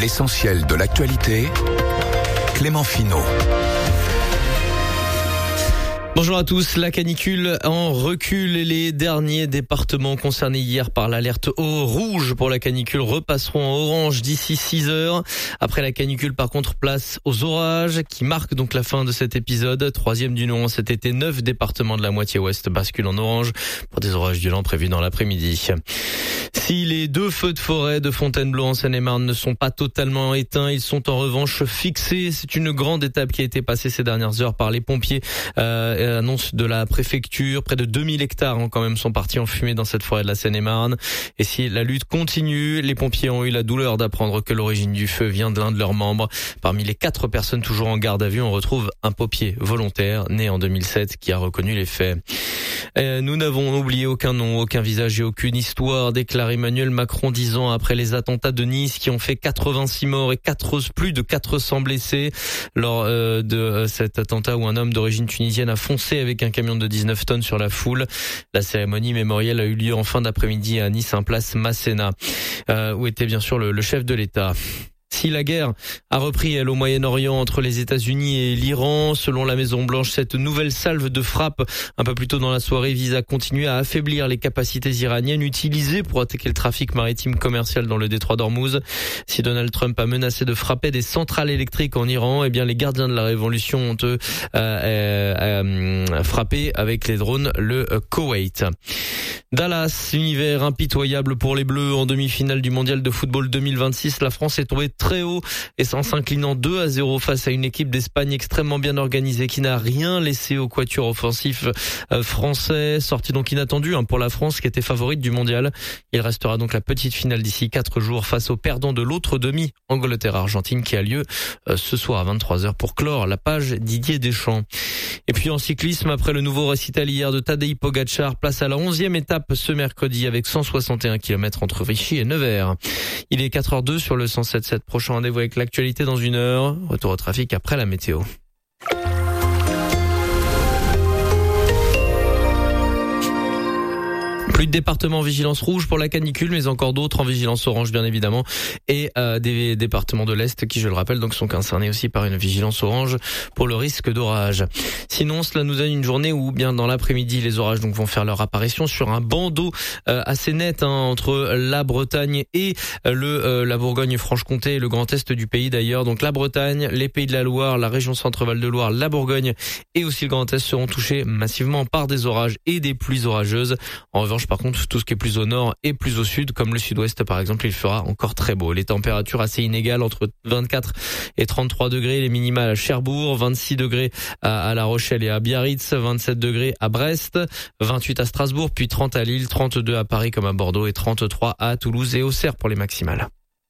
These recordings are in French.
L'essentiel de l'actualité, Clément Finot. Bonjour à tous, la canicule en recul et les derniers départements concernés hier par l'alerte au rouge pour la canicule repasseront en orange d'ici 6 heures. Après la canicule, par contre, place aux orages qui marquent donc la fin de cet épisode. Troisième du nom cet été, 9 départements de la moitié ouest basculent en orange pour des orages violents prévus dans l'après-midi. Si les 2 feux de forêt de Fontainebleau en Seine-et-Marne ne sont pas totalement éteints, ils sont en revanche fixés. C'est une grande étape qui a été passée ces dernières heures par les pompiers. Annonce de la préfecture, près de 2000 hectares quand même sont partis en fumée dans cette forêt de la Seine-et-Marne. Et si la lutte continue, les pompiers ont eu la douleur d'apprendre que l'origine du feu vient de l'un de leurs membres. Parmi les 4 personnes toujours en garde à vue, on retrouve un pompier volontaire né en 2007 qui a reconnu les faits. Nous n'avons oublié aucun nom, aucun visage et aucune histoire, déclare Emmanuel Macron 10 ans après les attentats de Nice qui ont fait 86 morts et plus de 400 blessés lors de cet attentat où un homme d'origine tunisienne a foncé avec un camion de 19 tonnes sur la foule. La cérémonie mémorielle a eu lieu en fin d'après-midi à Nice, place Masséna, où était bien sûr le chef de l'État. Si la guerre a repris, elle, au Moyen-Orient entre les États-Unis et l'Iran, selon la Maison-Blanche, cette nouvelle salve de frappe un peu plus tôt dans la soirée vise à continuer à affaiblir les capacités iraniennes utilisées pour attaquer le trafic maritime commercial dans le détroit d'Ormuz. Si Donald Trump a menacé de frapper des centrales électriques en Iran, eh bien les gardiens de la révolution ont frappé avec les drones le Koweït. Dallas, univers impitoyable pour les Bleus en demi-finale du mondial de football 2026. La France est tombée très haut et en s'inclinant 2-0 face à une équipe d'Espagne extrêmement bien organisée qui n'a rien laissé au quatuor offensif français. Sortie donc inattendue pour la France qui était favorite du mondial. Il restera donc la petite finale d'ici 4 jours face au perdant de l'autre demi, Angleterre-Argentine, qui a lieu ce soir à 23h pour clore la page Didier Deschamps. Et puis en cyclisme, après le nouveau récital hier de Tadej Pogačar, place à la 11e étape ce mercredi avec 161 km entre Vichy et Nevers. Il est 4h02 sur le 107.7. Prochain rendez-vous avec l'actualité dans 1 heure. Retour au trafic après la météo. Plus de départements en vigilance rouge pour la canicule, mais encore d'autres en vigilance orange bien évidemment, et des départements de l'Est qui, je le rappelle, donc sont concernés aussi par une vigilance orange pour le risque d'orage. Sinon, cela nous donne une journée où bien dans l'après-midi, les orages donc vont faire leur apparition sur un bandeau assez net entre la Bretagne et la Bourgogne-Franche-Comté et le Grand Est du pays d'ailleurs. Donc la Bretagne, les Pays de la Loire, la région Centre-Val de Loire, la Bourgogne et aussi le Grand Est seront touchés massivement par des orages et des pluies orageuses. En revanche, par contre, tout ce qui est plus au nord et plus au sud, comme le sud-ouest par exemple, il fera encore très beau. Les températures assez inégales entre 24 et 33 degrés, les minimales à Cherbourg, 26 degrés à La Rochelle et à Biarritz, 27 degrés à Brest, 28 à Strasbourg, puis 30 à Lille, 32 à Paris comme à Bordeaux et 33 à Toulouse et Auxerre pour les maximales.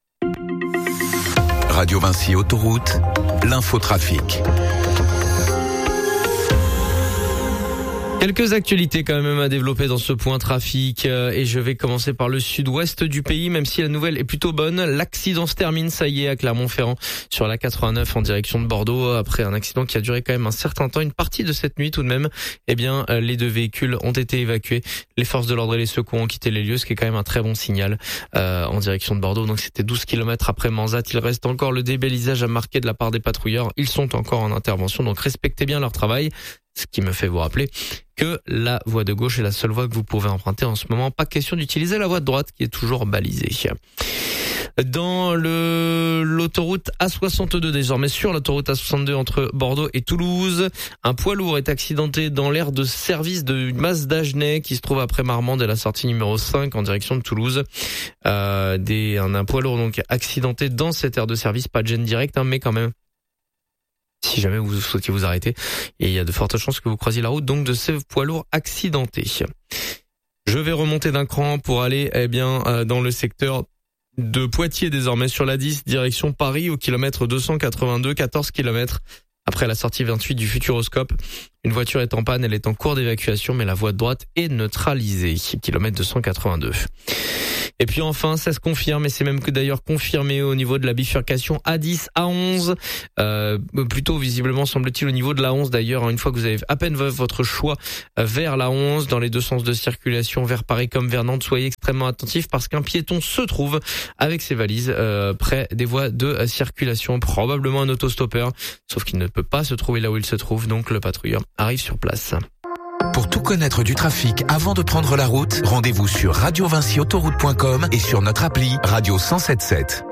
Radio Vinci Autoroute, l'infotrafic. Quelques actualités quand même à développer dans ce point trafic et je vais commencer par le sud-ouest du pays, même si la nouvelle est plutôt bonne. L'accident se termine, ça y est, à Clermont-Ferrand sur la 89 en direction de Bordeaux après un accident qui a duré quand même un certain temps, une partie de cette nuit tout de même. Eh bien, les 2 véhicules ont été évacués. Les forces de l'ordre et les secours ont quitté les lieux, ce qui est quand même un très bon signal en direction de Bordeaux. Donc c'était 12 km après Manzat. Il reste encore le débalisage à marquer de la part des patrouilleurs. Ils sont encore en intervention, donc respectez bien leur travail. Ce qui me fait vous rappeler que la voie de gauche est la seule voie que vous pouvez emprunter en ce moment. Pas question d'utiliser la voie de droite qui est toujours balisée. Dans l'autoroute A62 désormais, sur l'autoroute A62 entre Bordeaux et Toulouse, un poids lourd est accidenté dans l'aire de service de Mazda Genève qui se trouve après Marmande et la sortie numéro 5 en direction de Toulouse. Un poids lourd donc accidenté dans cette aire de service, pas de gêne directe, mais quand même. Si jamais vous souhaitez vous arrêter, et il y a de fortes chances que vous croisiez la route donc de ces poids lourds accidentés. Je vais remonter d'un cran pour aller dans le secteur de Poitiers désormais sur la 10 direction Paris au kilomètre 282, 14 km après la sortie 28 du Futuroscope. Une voiture est en panne, elle est en cours d'évacuation, mais la voie de droite est neutralisée. Kilomètre 282. Et puis enfin, ça se confirme, et c'est même que d'ailleurs confirmé au niveau de la bifurcation A10, A11, plutôt visiblement semble-t-il au niveau de la 11 d'ailleurs, une fois que vous avez à peine votre choix vers la 11, dans les deux sens de circulation, vers Paris comme vers Nantes, soyez extrêmement attentifs parce qu'un piéton se trouve avec ses valises près des voies de circulation, probablement un autostoppeur, sauf qu'il ne peut pas se trouver là où il se trouve, donc le patrouilleur arrive sur place. Pour tout connaître du trafic avant de prendre la route, rendez-vous sur radiovinciautoroute.com et sur notre appli Radio 107.7.